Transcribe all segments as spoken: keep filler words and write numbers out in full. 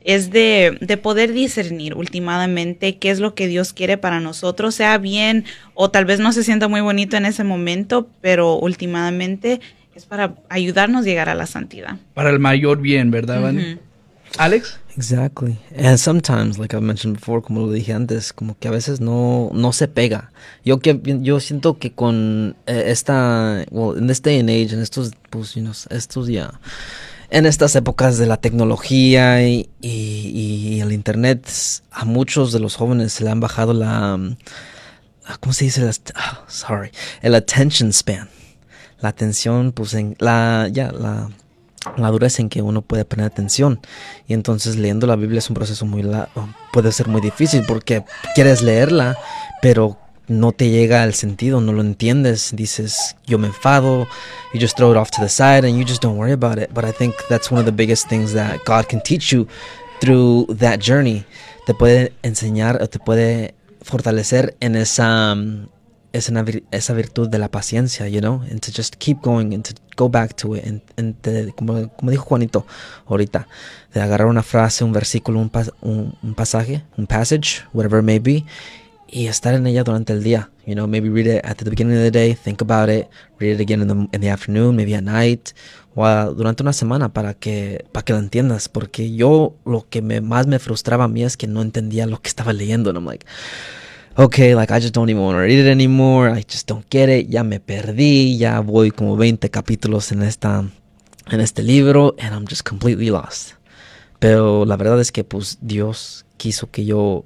es de, de poder discernir últimamente qué es lo que Dios quiere para nosotros, sea bien o tal vez no se sienta muy bonito en ese momento, pero últimamente es para ayudarnos a llegar a la santidad. Para el mayor bien, ¿verdad, Vani? Uh-huh. Alex? Exactly. And sometimes, like I mentioned before, como lo dije antes, como que a veces no, no se pega. Yo que yo siento que con eh, esta, well, in this day and age, en estos, pues, you know, estos ya, yeah, en estas épocas de la tecnología y, y, y el internet, a muchos de los jóvenes se le han bajado la, ¿cómo se dice? Oh, sorry, el attention span. La atención, pues, en la, ya, yeah, la... la dureza en que uno puede poner atención, y entonces leyendo la Biblia es un proceso muy largo, puede ser muy difícil porque quieres leerla pero no te llega al sentido, no lo entiendes, dices yo me enfado, you just throw it off to the side and you just don't worry about it. But I think that's one of the biggest things that God can teach you through that journey. Te puede enseñar o te puede fortalecer en esa um, esa, esa virtud de la paciencia, you know, and to just keep going and to go back to it, and, and te, como, como dijo Juanito ahorita, de agarrar una frase, un versículo, un, pas, un, un pasaje, un passage, whatever it may be, y estar en ella durante el día, you know, maybe read it at the beginning of the day, think about it, read it again in the, in the afternoon, maybe at night, o uh, durante una semana para que, para que lo entiendas, porque yo lo que me, más me frustraba a mí es que no entendía lo que estaba leyendo, and I'm like, okay, like I just don't even want to read it anymore. I just don't get it. Ya me perdí. Ya voy como veinte capítulos en esta, en este libro, and I'm just completely lost. Pero la verdad es que pues Dios quiso que yo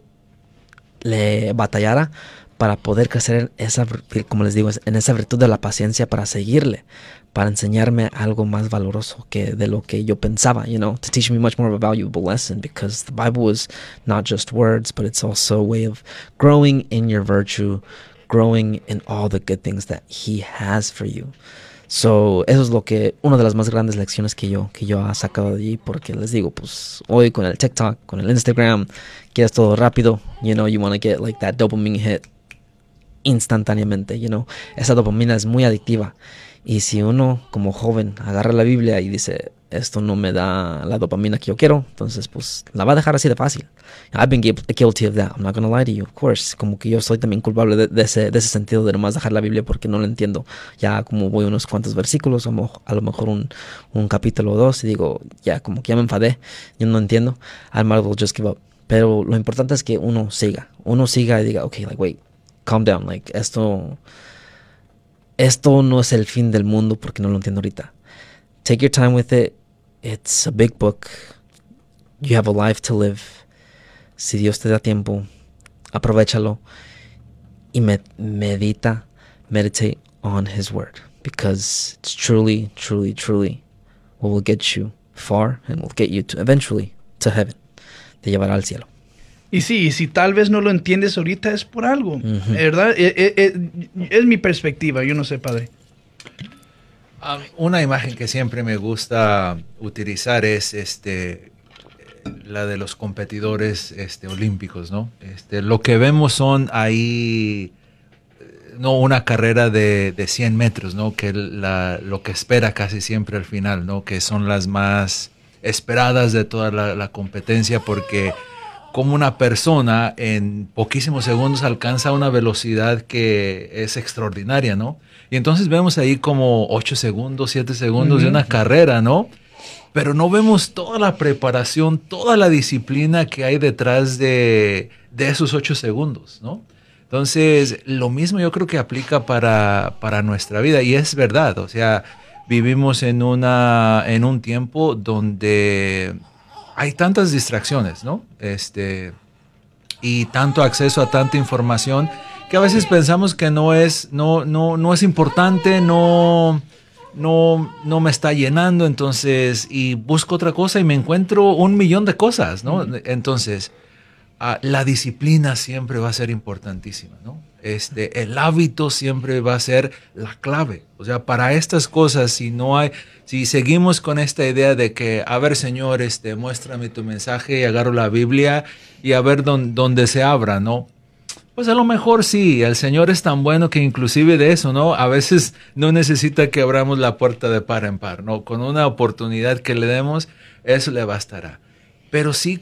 le batallara para poder crecer en esa, como les digo, en esa virtud de la paciencia, para seguirle, para enseñarme algo más valoroso que de lo que yo pensaba, you know, to teach me much more of a valuable lesson, because the Bible is not just words, but it's also a way of growing in your virtue, growing in all the good things that He has for you. So, eso es lo que, una de las más grandes lecciones que yo, que yo he sacado de allí, porque les digo, pues, hoy con el TikTok, con el Instagram, quieres todo rápido, you know, you want to get like that dopamine hit instantáneamente, you know, esa dopamina es muy adictiva, y si uno como joven agarra la Biblia y dice, esto no me da la dopamina que yo quiero, entonces pues la va a dejar así de fácil. I've been guilty of that, I'm not gonna lie to you, of course, como que yo soy también culpable de, de, ese, de ese sentido de nomás dejar la Biblia porque no la entiendo, ya como voy unos cuantos versículos, a lo mejor un, un capítulo o dos, y digo, ya como que ya me enfadé, yo no entiendo, I might as well just give up. Pero lo importante es que uno siga, uno siga y diga, okay, like wait, calm down, like esto esto no es el fin del mundo porque no lo entiendo ahorita. Take your time with it. It's a big book. You have a life to live. Si Dios te da tiempo, aprovéchalo y med- medita, meditate on His word, because it's truly, truly, truly what will get you far and will get you to eventually to heaven. Te llevará al cielo. Y sí, y si tal vez no lo entiendes ahorita es por algo, Uh-huh. ¿verdad? Es, es, es mi perspectiva, yo no sé, padre. Um, una imagen que siempre me gusta utilizar es este, la de los competidores este, olímpicos, ¿no? Este, lo que vemos son ahí, no una carrera de, de cien metros, ¿no? Que la, lo que espera casi siempre al final, ¿no? Que son las más esperadas de toda la, la competencia, porque como una persona en poquísimos segundos alcanza una velocidad que es extraordinaria, ¿no? Y entonces vemos ahí como ocho segundos, siete segundos uh-huh. de una carrera, ¿no? Pero no vemos toda la preparación, toda la disciplina que hay detrás de, de esos ocho segundos, ¿no? Entonces, lo mismo yo creo que aplica para, para nuestra vida, y es verdad, o sea, vivimos en, una, en un tiempo donde hay tantas distracciones, ¿no? Este, y tanto acceso a tanta información que a veces pensamos que no es, no, no, no es importante, no, no, no me está llenando, entonces, y busco otra cosa y me encuentro un millón de cosas, ¿no? Entonces, uh, la disciplina siempre va a ser importantísima, ¿no? Este, el hábito siempre va a ser la clave. O sea, para estas cosas, si no hay, si seguimos con esta idea de que, a ver, Señor, este, muéstrame tu mensaje, y agarro la Biblia y a ver dónde, dónde se abra, ¿no? Pues a lo mejor sí, el Señor es tan bueno que inclusive de eso, ¿no? A veces no necesita que abramos la puerta de par en par, ¿no? Con una oportunidad que le demos, eso le bastará. Pero sí